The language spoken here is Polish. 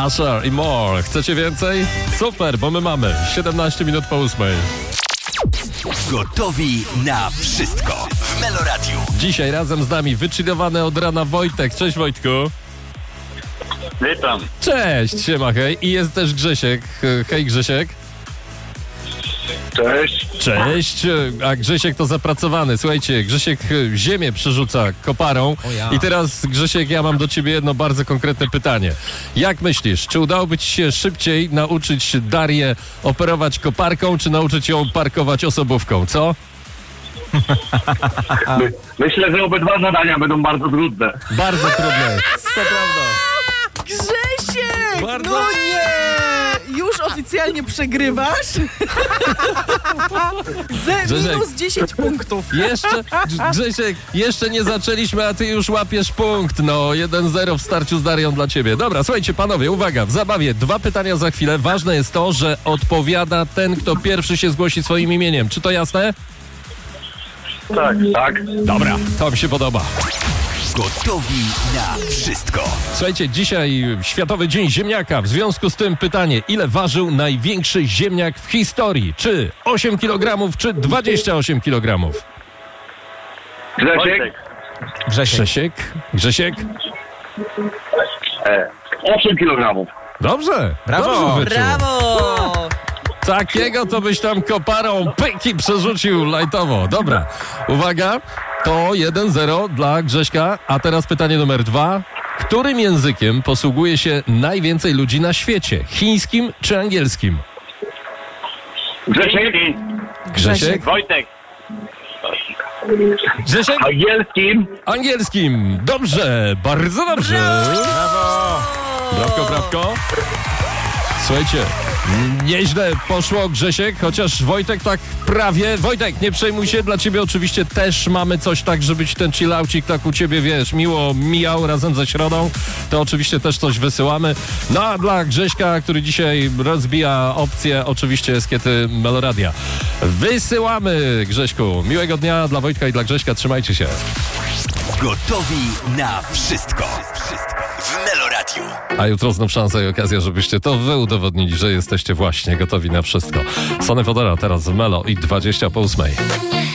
Usher i More. Chcecie więcej? Super, bo my mamy 17 minut po 8. Gotowi na wszystko w Meloradiu. Dzisiaj razem z nami wychillowany od rana Wojtek. Cześć Wojtku. Witam. Cześć, siema, hej. I jest też Grzesiek. Hej Grzesiek. Cześć. Cześć, a Grzesiek to zapracowany. Słuchajcie, Grzesiek ziemię przerzuca koparą. I teraz Grzesiek, ja mam do ciebie jedno bardzo konkretne pytanie. Jak myślisz, czy udałoby ci się szybciej nauczyć Darię operować koparką, czy nauczyć ją parkować osobówką, co? Myślę, że obydwa zadania będą bardzo trudne. Bardzo trudne, to prawda. Grzesiek! Bardzo- No nie! Już oficjalnie przegrywasz? Grzesiek. Minus 10 punktów. Grzesiek, jeszcze nie zaczęliśmy, a ty już łapiesz punkt. No, 1-0 w starciu z Darią dla ciebie. Dobra, słuchajcie, panowie, uwaga, w zabawie 2 pytania za chwilę. Ważne jest to, że odpowiada ten, kto pierwszy się zgłosi swoim imieniem. Czy to jasne? Tak. Tak. Dobra, to mi się podoba. Gotowi na wszystko. Słuchajcie, dzisiaj Światowy Dzień Ziemniaka. W związku z tym pytanie, ile ważył największy ziemniak w historii? Czy 8 kg, czy 28 kg? Grzesiek. Grzesiek? 8 kg. Dobrze. Brawo. Dobrze wyczuł. Brawo! Takiego to byś tam koparą pyki przerzucił lajtowo. Dobra, uwaga, to 1-0 dla Grześka. A teraz pytanie numer 2. Którym językiem posługuje się najwięcej ludzi na świecie? Chińskim czy angielskim? Grzesiek. Grzesiek? Wojtek. Grzesiek? Angielskim. Angielskim. Dobrze, bardzo dobrze. Brawko. Słuchajcie, nieźle poszło Grzesiek, chociaż Wojtek tak prawie. Wojtek, nie przejmuj się, dla ciebie oczywiście też mamy coś tak, żebyś ten chillaucik tak u ciebie, wiesz, miło mijał razem ze środą. To oczywiście też coś wysyłamy. No a dla Grześka, który dzisiaj rozbija opcję, oczywiście Eskiety Meloradia. Wysyłamy, Grześku. Miłego dnia dla Wojtka i dla Grześka, trzymajcie się. Gotowi na wszystko w Meloradiu. A jutro znów szansa i okazja, żebyście to wy udowodnili, że jesteście właśnie gotowi na wszystko. Sony Fodera teraz w Melo i 20 po 8.